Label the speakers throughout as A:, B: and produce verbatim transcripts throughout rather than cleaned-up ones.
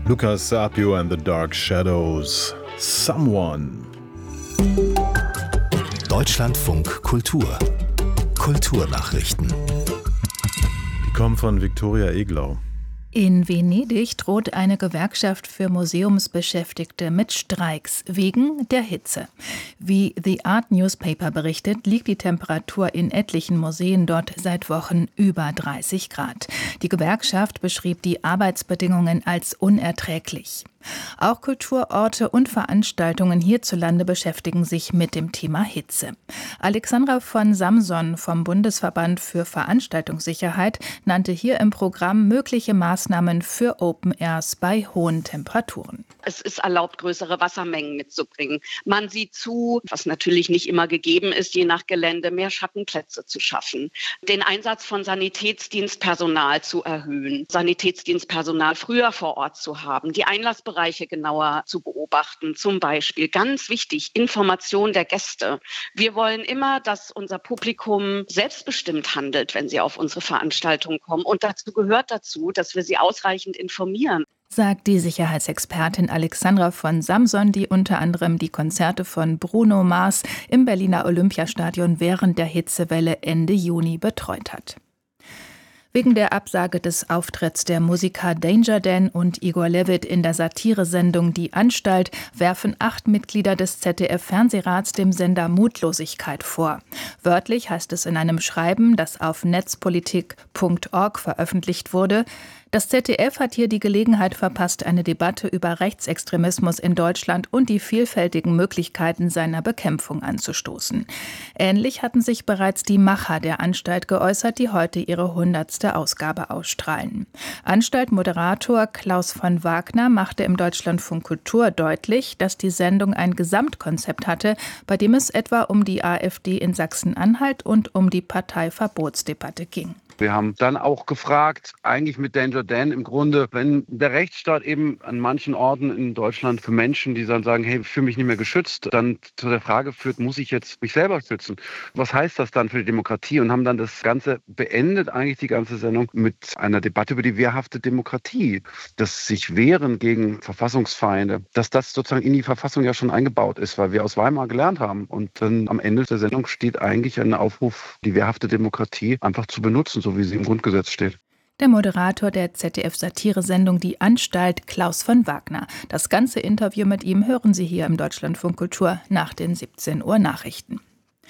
A: Lucas Sapio and the Dark Shadows. Someone.
B: Deutschlandfunk Kultur. Kulturnachrichten.
A: Die kommen von Viktoria Eglau.
C: In Venedig droht eine Gewerkschaft für Museumsbeschäftigte mit Streiks wegen der Hitze. Wie The Art Newspaper berichtet, liegt die Temperatur in etlichen Museen dort seit Wochen über dreißig Grad. Die Gewerkschaft beschrieb die Arbeitsbedingungen als unerträglich. Auch Kulturorte und Veranstaltungen hierzulande beschäftigen sich mit dem Thema Hitze. Alexandra von Samson vom Bundesverband für Veranstaltungssicherheit nannte hier im Programm mögliche Maßnahmen für Open Airs bei hohen Temperaturen.
D: Es ist erlaubt, größere Wassermengen mitzubringen. Man sieht zu, was natürlich nicht immer gegeben ist, je nach Gelände, mehr Schattenplätze zu schaffen. Den Einsatz von Sanitätsdienstpersonal zu erhöhen, Sanitätsdienstpersonal früher vor Ort zu haben, die Einlassbereiche genauer zu beobachten. Zum Beispiel, ganz wichtig, Information der Gäste. Wir wollen immer, dass unser Publikum selbstbestimmt handelt, wenn sie auf unsere Veranstaltungen kommen. Und dazu gehört dazu, dass wir sie ausreichend informieren,
C: sagt die Sicherheitsexpertin Alexandra von Samson, die unter anderem die Konzerte von Bruno Mars im Berliner Olympiastadion während der Hitzewelle Ende Juni betreut hat. Wegen der Absage des Auftritts der Musiker Danger Dan und Igor Levit in der Satiresendung Die Anstalt werfen acht Mitglieder des Z D F-Fernsehrats dem Sender Mutlosigkeit vor. Wörtlich heißt es in einem Schreiben, das auf netzpolitik punkt org veröffentlicht wurde: Das Z D F hat hier die Gelegenheit verpasst, eine Debatte über Rechtsextremismus in Deutschland und die vielfältigen Möglichkeiten seiner Bekämpfung anzustoßen. Ähnlich hatten sich bereits die Macher der Anstalt geäußert, die heute ihre hundertste Ausgabe ausstrahlen. Anstaltmoderator Klaus von Wagner machte im Deutschlandfunk Kultur deutlich, dass die Sendung ein Gesamtkonzept hatte, bei dem es etwa um die AfD in Sachsen-Anhalt und um die Parteiverbotsdebatte ging.
E: Wir haben dann auch gefragt, eigentlich mit Danger Dan im Grunde, wenn der Rechtsstaat eben an manchen Orten in Deutschland für Menschen, die dann sagen, hey, ich fühle mich nicht mehr geschützt, dann zu der Frage führt, muss ich jetzt mich selber schützen? Was heißt das dann für die Demokratie? Und haben dann das Ganze beendet, eigentlich die ganze Sendung, mit einer Debatte über die wehrhafte Demokratie, das sich wehren gegen Verfassungsfeinde, dass das sozusagen in die Verfassung ja schon eingebaut ist, weil wir aus Weimar gelernt haben. Und dann am Ende der Sendung steht eigentlich ein Aufruf, die wehrhafte Demokratie einfach zu benutzen, so wie sie im Grundgesetz steht.
C: Der Moderator der Z D F-Satiresendung Die Anstalt, Klaus von Wagner. Das ganze Interview mit ihm hören Sie hier im Deutschlandfunk Kultur nach den siebzehn Uhr Nachrichten.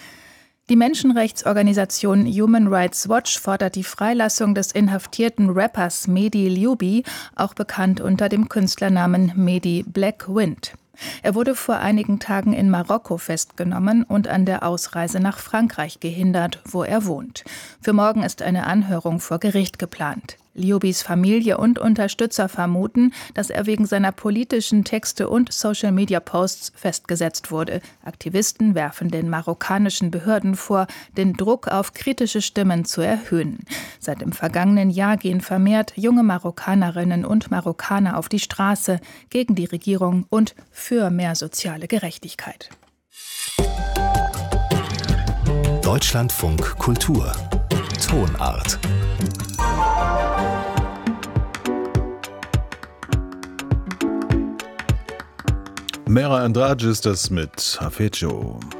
C: Die Menschenrechtsorganisation Human Rights Watch fordert die Freilassung des inhaftierten Rappers Mehdi Liubi, auch bekannt unter dem Künstlernamen Mehdi Black Wind. Er wurde vor einigen Tagen in Marokko festgenommen und an der Ausreise nach Frankreich gehindert, wo er wohnt. Für morgen ist eine Anhörung vor Gericht geplant. Liubis Familie und Unterstützer vermuten, dass er wegen seiner politischen Texte und Social-Media-Posts festgesetzt wurde. Aktivisten werfen den marokkanischen Behörden vor, den Druck auf kritische Stimmen zu erhöhen. Seit dem vergangenen Jahr gehen vermehrt junge Marokkanerinnen und Marokkaner auf die Straße gegen die Regierung und für mehr soziale Gerechtigkeit.
B: Deutschlandfunk Kultur. Tonart.
A: Mera Andrade ist das mit Hafejo.